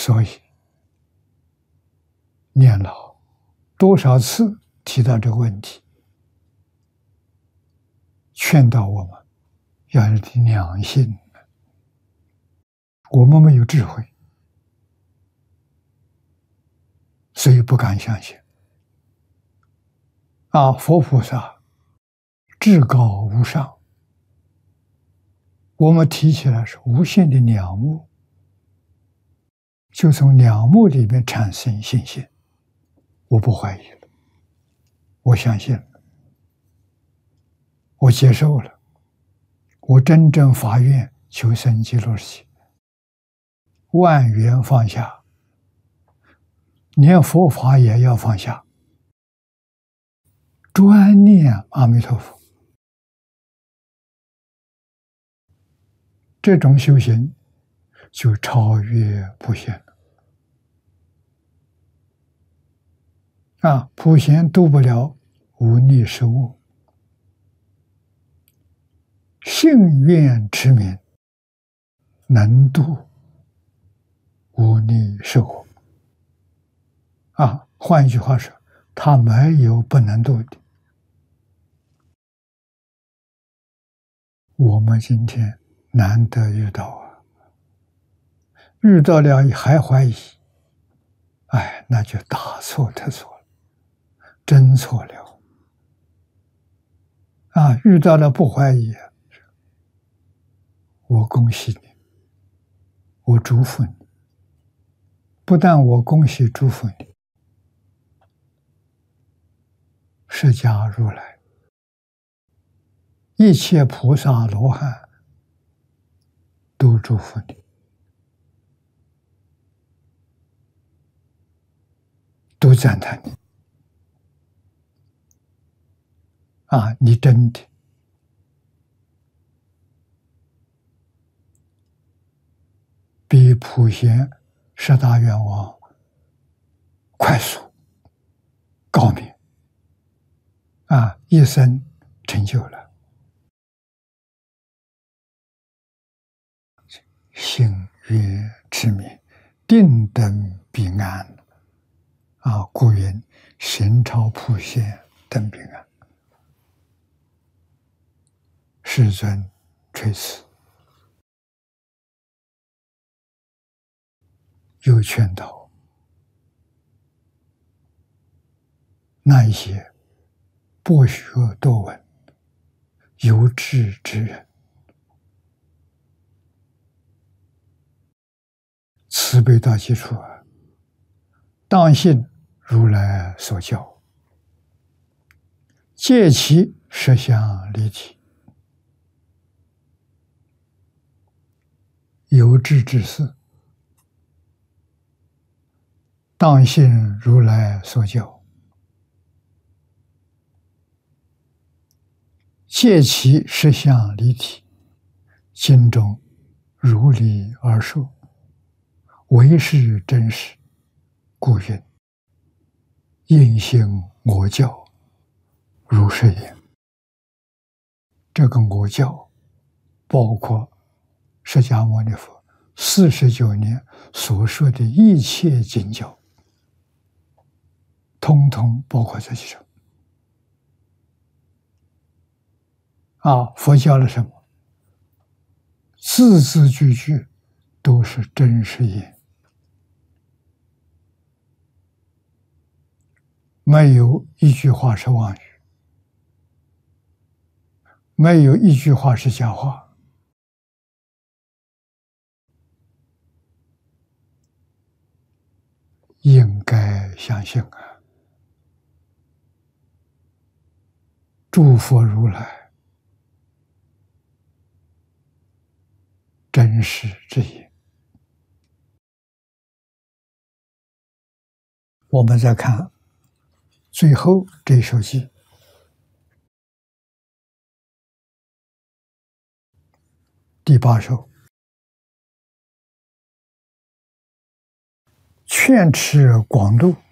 所以念老多少次提到这个问题，劝导我们要有点良心。我们没有智慧，所以不敢相信。佛菩萨至高无上，我们提起来是无限的仰慕，就从仰慕里面产生信心。我不怀疑了，我相信了，我接受了，我真正发愿求生极乐世界，万缘放下，连佛法也要放下，专念阿弥陀佛。这种修行就超越普贤了。普贤度不了无逆十恶，信愿持名能度无逆十恶。换一句话说，他没有不能度的。我们今天难得遇到遇到了还怀疑，那就大错特错了，真错了。遇到了不怀疑，我恭喜你，我祝福你。不但我恭喜祝福你，释迦如来、一切菩萨罗汉都祝福你，都赞叹你。你真的比普贤十大愿王快速高明，一生成就了。信愿持名定等彼岸，故云行超普贤等彼岸。世尊垂慈，又劝导那一些博学多闻、有志之人，慈悲到极处，当信如来所教，戒其实相离体。有志之士，当信如来所教，戒其实相离体，心中如理而受，唯是真实，故云应行我教，如是也。这个我教包括释迦牟尼佛49年所说的一切经教，通通包括在其中。佛教了什么？字字句句都是真实言，没有一句话是妄语，没有一句话是假话。应该相信诸佛如来真实之言。我们再看最后这一首偈，第8首，劝持广度，